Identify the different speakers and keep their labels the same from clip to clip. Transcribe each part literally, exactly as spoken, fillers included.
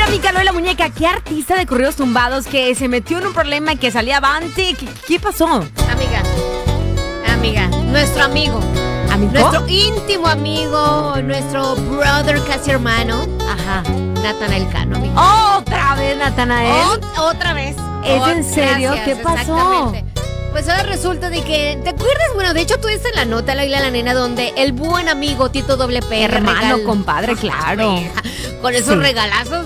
Speaker 1: Mica Loy la muñeca, ¿qué artista de corridos tumbados que se metió en un problema y que salía avante? ¿Qué, qué pasó?
Speaker 2: Amiga, amiga, nuestro amigo.
Speaker 1: ¿Amigo?
Speaker 2: Nuestro íntimo amigo, nuestro brother casi hermano. Ajá, Natanael Cano, amiga.
Speaker 1: ¿Otra vez, Natanael?
Speaker 2: Ot- otra vez.
Speaker 1: ¿Es
Speaker 2: Ot-
Speaker 1: en serio?
Speaker 2: Gracias,
Speaker 1: ¿Qué pasó?
Speaker 2: Exactamente. Pues ahora resulta de que, ¿te acuerdas? Bueno, de hecho tú dices la nota, la isla la nena, donde el buen amigo Tito Doble P,
Speaker 1: Hermano,
Speaker 2: regal-
Speaker 1: compadre, claro.
Speaker 2: con esos
Speaker 1: Sí.
Speaker 2: regalazos,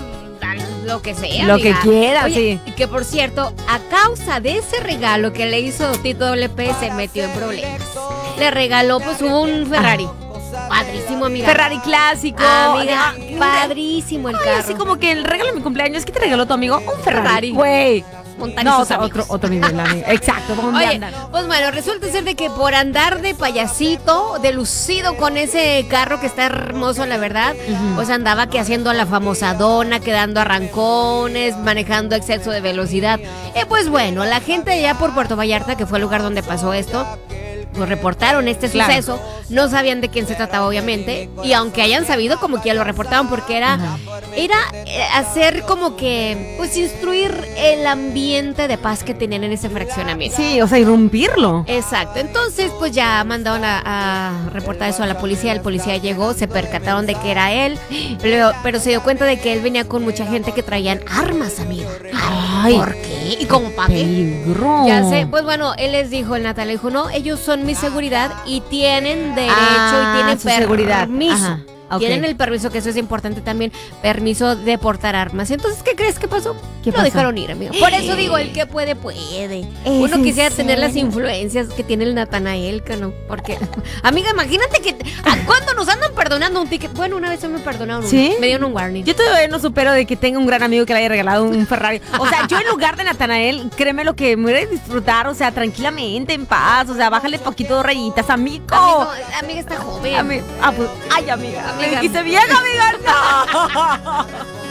Speaker 2: lo que sea.
Speaker 1: Lo
Speaker 2: amiga.
Speaker 1: que quiera,
Speaker 2: Oye,
Speaker 1: sí.
Speaker 2: y que por cierto, a causa de ese regalo que le hizo Tito Doble P, se metió en problemas. Le regaló pues un Ferrari. Padrísimo, amiga.
Speaker 1: Ferrari clásico.
Speaker 2: Amiga,
Speaker 1: de-
Speaker 2: padrísimo el
Speaker 1: Ay,
Speaker 2: carro.
Speaker 1: así como que el regalo de mi cumpleaños, ¿qué te regaló tu amigo? Un Ferrari.
Speaker 2: Ferrari.
Speaker 1: Güey.
Speaker 2: Montan
Speaker 1: No,
Speaker 2: sus
Speaker 1: o sea,
Speaker 2: amigos.
Speaker 1: otro, otro nivel, amiga. Exacto, ¿dónde
Speaker 2: Oye,
Speaker 1: andan?
Speaker 2: pues bueno, resulta ser de que por andar de payasito, de lucido con ese carro que está hermoso, la verdad,
Speaker 1: Ujú.
Speaker 2: pues andaba que haciendo la famosa dona, quedando arrancones, manejando exceso de velocidad. Eh, pues bueno, la gente allá por Puerto Vallarta, que fue el lugar donde pasó esto, pues reportaron este
Speaker 1: Claro.
Speaker 2: suceso, no sabían de quién se trataba obviamente, y aunque hayan sabido, como que ya lo reportaron porque era,
Speaker 1: Ajá.
Speaker 2: era eh, hacer como que, pues instruir el ambiente de paz que tenían en ese fraccionamiento.
Speaker 1: Sí, o sea, irrumpirlo.
Speaker 2: Exacto, entonces pues ya mandaron a, a reportar eso a la policía, el policía llegó, se percataron de que era él, pero, pero se dio cuenta de que él venía con mucha gente que traían armas, amiga.
Speaker 1: Ay,
Speaker 2: ¿Por qué? ¿Y cómo para qué?
Speaker 1: peligro.
Speaker 2: Ya sé, pues bueno, él les dijo, el Natal le dijo, no, ellos son mi seguridad y tienen derecho
Speaker 1: Ah,
Speaker 2: y tienen
Speaker 1: su seguridad.
Speaker 2: permiso.
Speaker 1: Ajá, ok.
Speaker 2: Tienen el permiso, que eso es importante también, permiso de portar armas. Entonces, ¿qué crees que pasó?
Speaker 1: ¿Qué
Speaker 2: Lo
Speaker 1: pasó?
Speaker 2: dejaron ir, amigo. Por eso digo, el que puede, puede. Uno
Speaker 1: en
Speaker 2: quisiera tener las
Speaker 1: serio?
Speaker 2: influencias que tiene el Natanael, Cano. Porque, amiga, imagínate que ¿a cuándo nos andan perdonando un ticket? Bueno, una vez se me perdonaron.
Speaker 1: ¿Sí?
Speaker 2: uno. Me dieron un warning.
Speaker 1: Yo todavía no supero de que tenga un gran amigo que le haya regalado un Ferrari. O sea, yo en lugar de Natanael, créeme lo que me voy a disfrutar, o sea, tranquilamente, en paz, o sea, bájale poquito de rayitas, amigo.
Speaker 2: Amigo, amiga está joven.
Speaker 1: Ami- ah, pues, ay, amiga,
Speaker 2: Amiga.
Speaker 1: me dijiste bien, amiga, no.